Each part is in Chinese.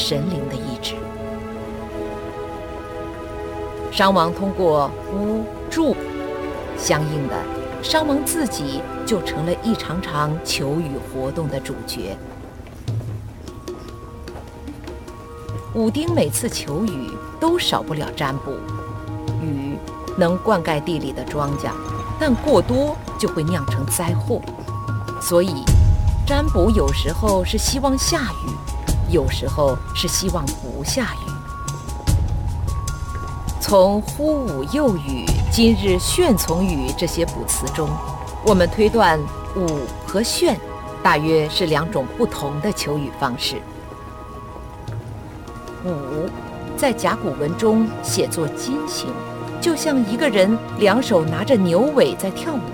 神灵的意志。商王通过巫祝，相应的，商王自己就成了一场场求雨活动的主角。武丁每次求雨都少不了占卜，雨能灌溉地里的庄稼，但过多就会酿成灾祸，所以占卜有时候是希望下雨，有时候是希望不下雨。从忽午又雨、今日旋从雨这些卜辞中，我们推断午和旋大约是两种不同的求雨方式。午在甲骨文中写作金形，就像一个人两手拿着牛尾在跳舞。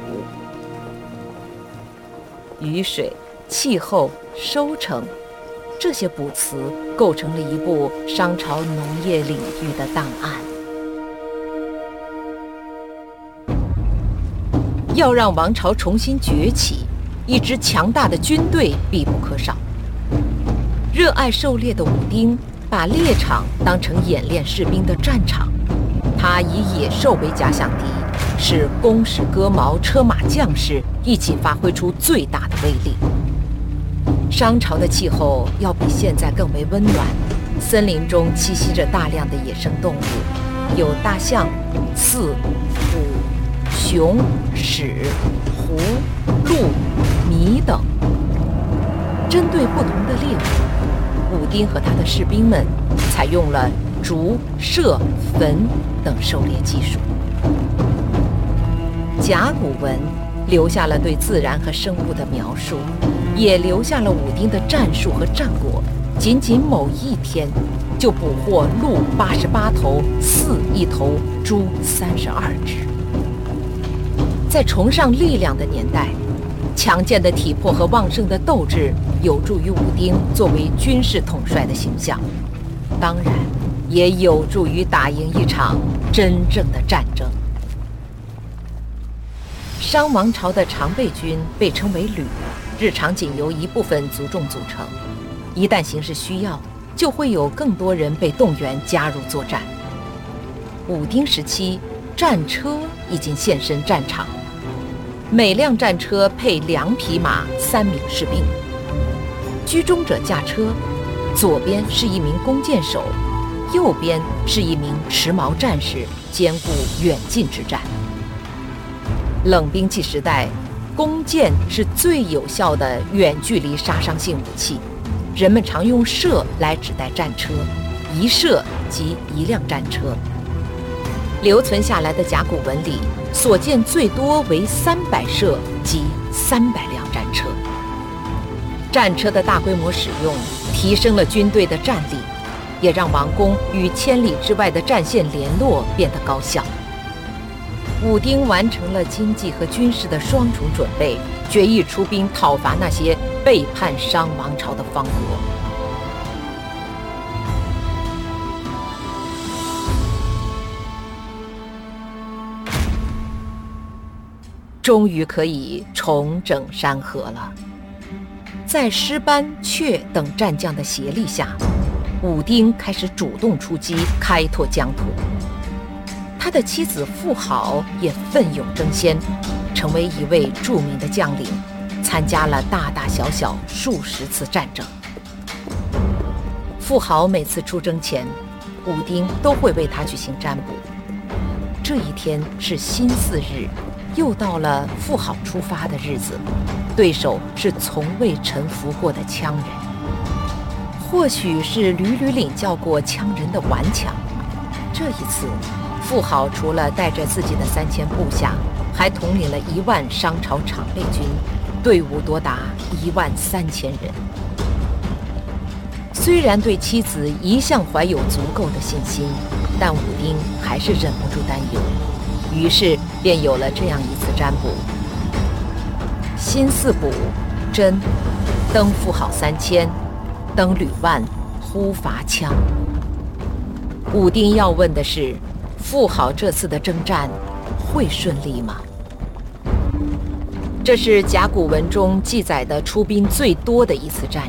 雨水、气候、收成，这些卜辞构成了一部商朝农业领域的档案。要让王朝重新崛起，一支强大的军队必不可少。热爱狩猎的武丁把猎场当成演练士兵的战场，他以野兽为假想敌，使弓矢戈矛车马将士一起发挥出最大的威力。商朝的气候要比现在更为温暖，森林中栖息着大量的野生动物，有大象、刺、虎、熊、豕、狐、鹿、猕等。针对不同的猎物，武丁和他的士兵们采用了逐、射、焚等狩猎技术。甲骨文留下了对自然和生物的描述，也留下了武丁的战术和战果。仅仅某一天，就捕获鹿88头，驷1头，猪32只。在崇尚力量的年代，强健的体魄和旺盛的斗志有助于武丁作为军事统帅的形象，当然也有助于打赢一场真正的战争。商王朝的常备军被称为旅，日常仅由一部分族众组成，一旦形势需要，就会有更多人被动员加入作战。武丁时期，战车已经现身战场，每辆战车配2匹马、3名士兵。居中者驾车，左边是一名弓箭手，右边是一名持矛战士，兼顾远近之战。冷兵器时代，弓箭是最有效的远距离杀伤性武器，人们常用射来指代战车，一射即一辆战车。留存下来的甲骨文里，所见最多为300射，即300辆战车。战车的大规模使用，提升了军队的战力，也让王宫与千里之外的战线联络变得高效。武丁完成了经济和军事的双重准备，决意出兵讨伐那些背叛商王朝的方国。终于可以重整山河了。在师班、阙等战将的协力下，武丁开始主动出击，开拓疆土。他的妻子妇好也奋勇争先，成为一位著名的将领，参加了大大小小数十次战争。妇好每次出征前，武丁都会为他举行占卜。这一天是辛巳日，又到了妇好出发的日子，对手是从未臣服过的羌人。或许是屡屡领教过羌人的顽强，这一次妇好除了带着自己的3000部下，还统领了1万商朝常备军，队伍多达13000人。虽然对妻子一向怀有足够的信心，但武丁还是忍不住担忧，于是便有了这样一次占卜：辛巳卜，真，登妇好3000，登吕万，忽伐羌。武丁要问的是，妇好这次的征战会顺利吗？这是甲骨文中记载的出兵最多的一次战